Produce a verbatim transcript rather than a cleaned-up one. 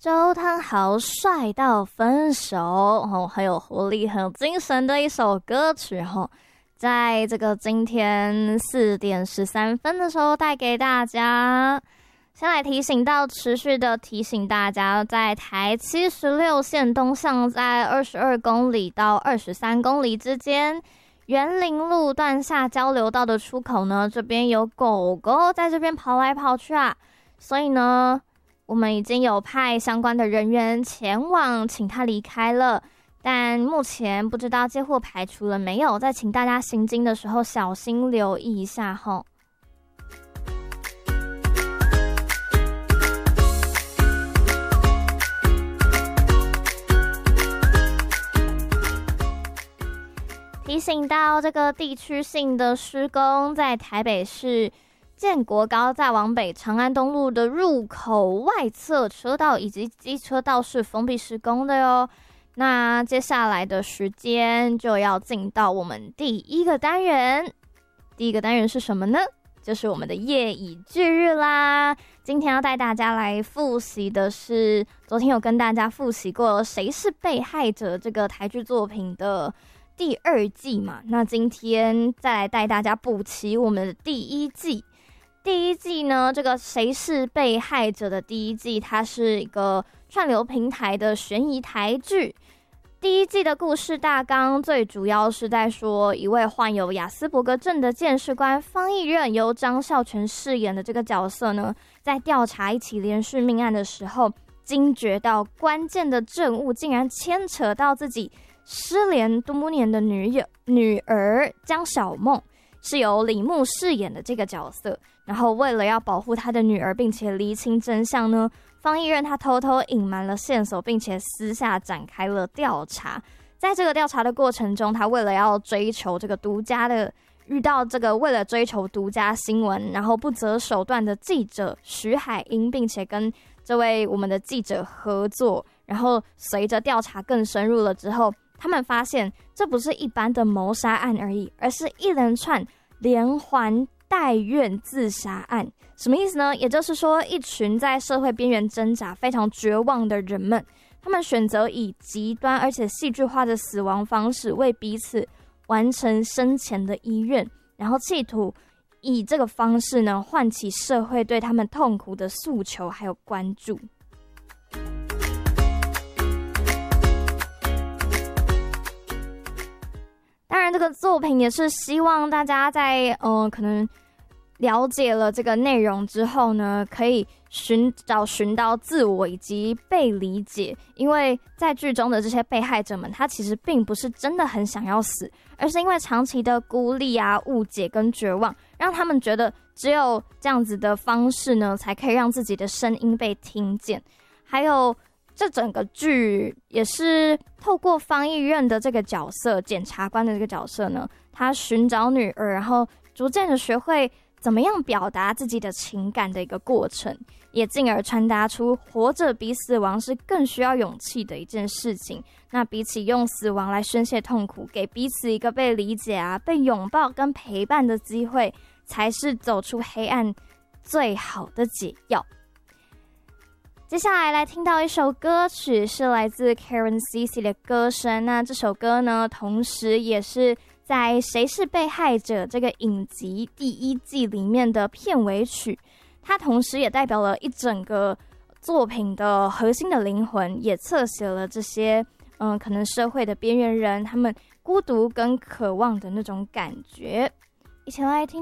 周汤豪帅到分手，哦，很有活力、很有精神的一首歌曲，哦，在这个今天四点十三分的时候带给大家。先来提醒到，持续的提醒大家，在台七十六线东向在二十二公里到二十三公里之间，园林路段下交流道的出口呢，这边有狗狗在这边跑来跑去啊，所以呢，我们已经有派相关的人员前往，请他离开了。但目前不知道接获排除了没有，再请大家行经的时候小心留意一下吼。提醒到这个地区性的施工，在台北市建国高再往北长安东路的入口外侧车道以及机车道是封闭施工的哟。那接下来的时间就要进到我们第一个单元，第一个单元是什么呢？就是我们的夜以继日啦。今天要带大家来复习的是，昨天有跟大家复习过谁是被害者这个台剧作品的第二季嘛，那今天再来带大家补齐我们的第一季。第一季呢，这个谁是被害者的第一季，它是一个串流平台的悬疑台剧。第一季的故事大纲最主要是在说，一位患有亚斯伯格症的鉴识官方毅任由张孝全饰演的这个角色呢，在调查一起连续命案的时候，惊觉到关键的证物竟然牵扯到自己失联多年的女友女儿江小梦，是由李牧饰演的这个角色。然后为了要保护他的女儿并且厘清真相呢，方毅任他偷偷隐瞒了线索，并且私下展开了调查。在这个调查的过程中，他为了要追求这个独家的遇到这个为了追求独家新闻然后不择手段的记者徐海英，并且跟这位我们的记者合作。然后随着调查更深入了之后，他们发现这不是一般的谋杀案而已，而是一连串连环代怨自杀案。什么意思呢？也就是说，一群在社会边缘挣扎非常绝望的人们，他们选择以极端而且戏剧化的死亡方式为彼此完成生前的遗愿，然后企图以这个方式呢唤起社会对他们痛苦的诉求还有关注。当然这个作品也是希望大家在呃可能了解了这个内容之后呢，可以寻找寻到自我以及被理解。因为在剧中的这些被害者们，他其实并不是真的很想要死，而是因为长期的孤立啊、误解跟绝望，让他们觉得只有这样子的方式呢，才可以让自己的声音被听见。还有这整个剧也是透过方毅任的这个角色，检察官的这个角色呢，他寻找女儿，然后逐渐的学会怎么样表达自己的情感的一个过程，也进而传达出活着比死亡是更需要勇气的一件事情。那比起用死亡来宣泄痛苦，给彼此一个被理解啊、被拥抱跟陪伴的机会，才是走出黑暗最好的解药。接下来来听到一首歌曲，是来自 Karen C C 的歌声。那这首歌呢，同时也是在《谁是被害者》这个影集第一季里面的片尾曲，它同时也代表了一整个作品的核心的灵魂，也侧写了这些嗯，可能社会的边缘人他们孤独跟渴望的那种感觉。一起来听。